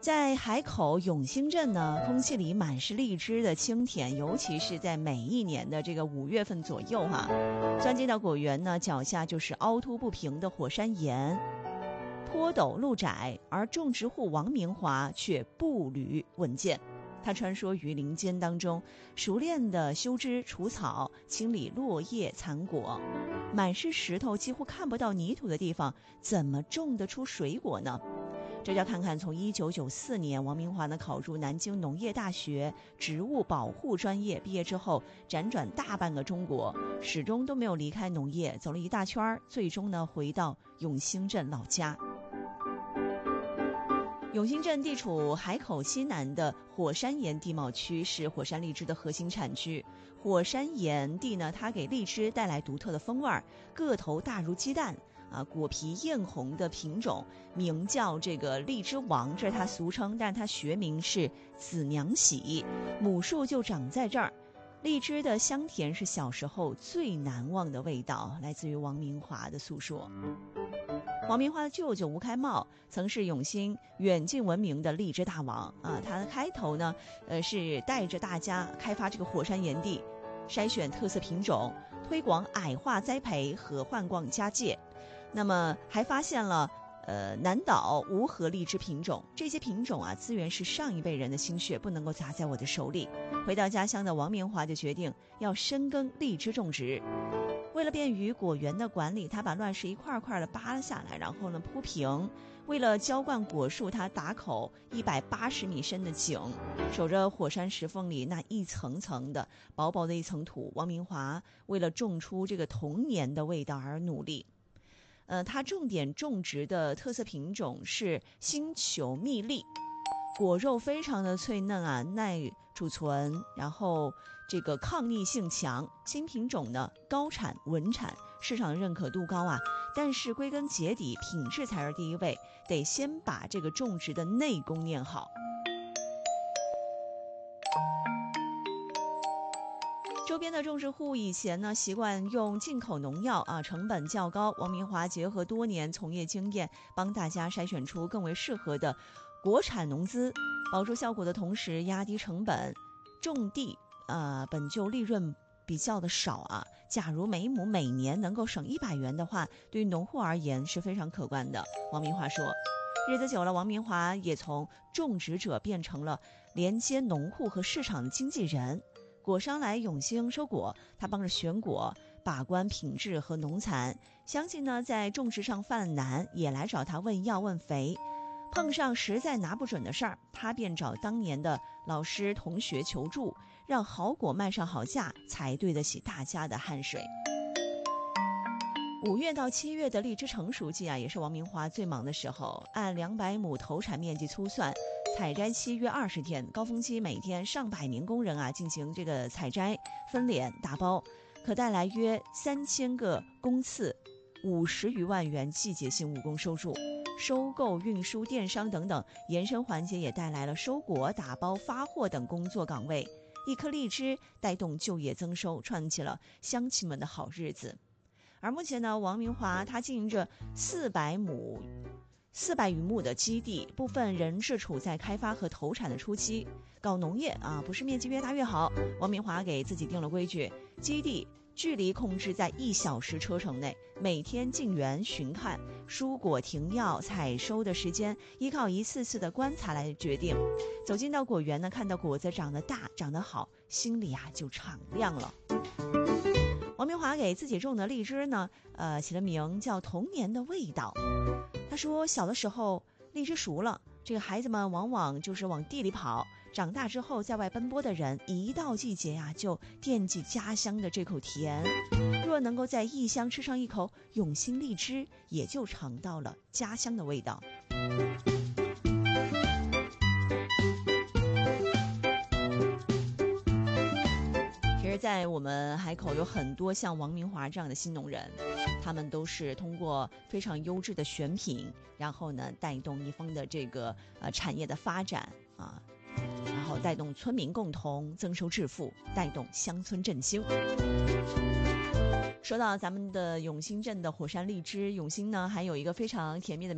在海口永兴镇呢，空气里满是荔枝的清甜，尤其是在每一年的这个5月份左右钻进到果园呢，脚下就是凹凸不平的火山岩，坡陡路窄，而种植户王明华却步履稳健。他穿梭于林间当中，熟练地修枝除草，清理落叶残果。满是石头，几乎看不到泥土的地方，怎么种得出水果呢？这要看看从1994年王明华呢考入南京农业大学植物保护专业，毕业之后辗转大半个中国，始终都没有离开农业，走了一大圈，最终呢回到永兴镇老家。永兴镇地处海口西南的火山岩地貌区，是火山荔枝的核心产区。火山岩地呢，它给荔枝带来独特的风味，个头大如鸡蛋果皮艳红的品种名叫这个荔枝王，这是它俗称，但是它学名是紫娘喜，母树就长在这儿。荔枝的香甜是小时候最难忘的味道，来自于王明华的诉说。王明华的舅舅吴开茂曾是永兴远近闻名的荔枝大王他开头呢是带着大家开发这个火山岩地，筛选特色品种，推广矮化栽培和换冠家界。那么还发现了南岛无核荔枝品种，这些品种资源是上一辈人的心血，不能够砸在我的手里。回到家乡的王明华就决定要深耕荔枝种植。为了便于果园的管理，他把乱石一块块的扒了下来，然后呢铺平。为了浇灌果树，他打口180米深的井，守着火山石缝里那一层层的薄薄的一层土。王明华为了种出这个童年的味道而努力。他重点种植的特色品种是星球蜜栗，果肉非常的脆嫩耐储存，然后这个抗逆性强。新品种呢高产稳产，市场认可度高但是归根结底品质才是第一位，得先把这个种植的内功练好。周边的种植户以前呢习惯用进口农药成本较高。王明华结合多年从业经验，帮大家筛选出更为适合的国产农资，保住效果的同时压低成本。种地本就利润比较的少假如每亩每年能够省100元的话，对于农户而言是非常可观的。王明华说，日子久了，王明华也从种植者变成了连接农户和市场的经纪人。果商来永兴收果，他帮着选果，把关品质和农残。相信呢在种植上犯难，也来找他问药问肥。碰上实在拿不准的事儿，他便找当年的老师同学求助，让好果卖上好价，才对得起大家的汗水。5月到7月的荔枝成熟季也是王明华最忙的时候。按200亩投产面积粗算，采摘期约20天，高峰期每天上百名工人进行这个采摘、分拣、打包，可带来约3000个工次，50余万元季节性务工收入。收购、运输、电商等等延伸环节也带来了收果、打包、发货等工作岗位。一颗荔枝带动就业增收，串起了乡亲们的好日子。而目前呢，王明华他经营着400余亩的基地，部分仍是处在开发和投产的初期。搞农业不是面积越大越好。王明华给自己定了规矩，基地距离控制在1小时车程内，每天进园巡看，蔬果停药采收的时间依靠一次次的观察来决定。走进到果园呢，看到果子长得大长得好，心里就敞亮了。王明华给自己种的荔枝呢起了名叫童年的味道。他说小的时候荔枝熟了，这个孩子们往往就是往地里跑，长大之后在外奔波的人一到季节就惦记家乡的这口甜，若能够在异乡吃上一口永兴荔枝，也就尝到了家乡的味道。在我们海口有很多像王明华这样的新农人，他们都是通过非常优质的选品，然后呢带动一方的这个产业的发展然后带动村民共同增收致富，带动乡村振兴。说到咱们的永兴镇的火山荔枝，永兴呢还有一个非常甜蜜的